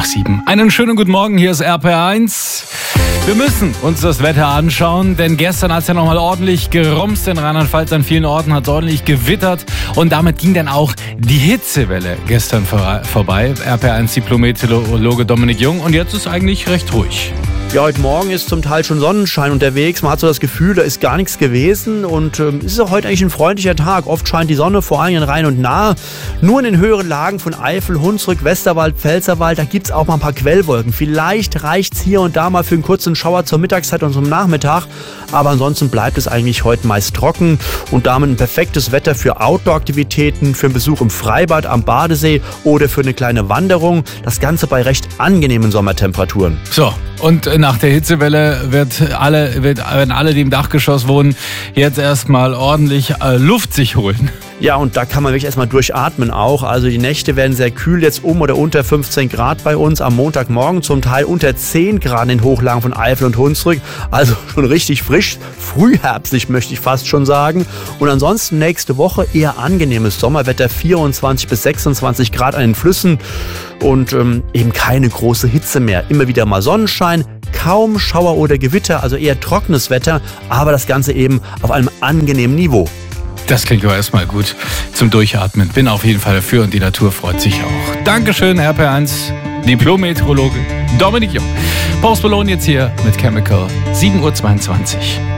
7. Einen schönen guten Morgen, hier ist RPR1. Wir müssen uns das Wetter anschauen, denn gestern hat es ja nochmal ordentlich gerumst in Rheinland-Pfalz. An vielen Orten hat es ordentlich gewittert und damit ging dann auch die Hitzewelle gestern vorbei. RPR1-Diplom-Meteorologe Dominik Jung, und jetzt ist eigentlich recht ruhig. Ja, heute Morgen ist zum Teil schon Sonnenschein unterwegs. Man hat so das Gefühl, da ist gar nichts gewesen. Und es ist auch heute eigentlich ein freundlicher Tag. Oft scheint die Sonne, vor allem in Rhein und Nahe. Nur in den höheren Lagen von Eifel, Hunsrück, Westerwald, Pfälzerwald, da gibt es auch mal ein paar Quellwolken. Vielleicht reicht es hier und da mal für einen kurzen Schauer zur Mittagszeit und zum Nachmittag. Aber ansonsten bleibt es eigentlich heute meist trocken und damit ein perfektes Wetter für Outdoor-Aktivitäten, für einen Besuch im Freibad am Badesee oder für eine kleine Wanderung. Das Ganze bei recht angenehmen Sommertemperaturen. So, und nach der Hitzewelle werden alle, die im Dachgeschoss wohnen, jetzt erstmal ordentlich Luft sich holen. Ja, und da kann man wirklich erstmal durchatmen auch. Also die Nächte werden sehr kühl, jetzt um oder unter 15 Grad bei uns. Am Montagmorgen zum Teil unter 10 Grad in den Hochlagen von Eifel und Hunsrück. Also schon richtig frisch, frühherbstlich möchte ich fast schon sagen. Und ansonsten nächste Woche eher angenehmes Sommerwetter, 24 bis 26 Grad an den Flüssen. Und eben keine große Hitze mehr. Immer wieder mal Sonnenschein, kaum Schauer oder Gewitter, also eher trockenes Wetter. Aber das Ganze eben auf einem angenehmen Niveau. Das klingt aber erstmal gut zum Durchatmen. Bin auf jeden Fall dafür und die Natur freut sich auch. Dankeschön, RPR1, Diplom-Meteorologe Dominik Jung. Post Malone jetzt hier mit Chemical, 7:22 Uhr.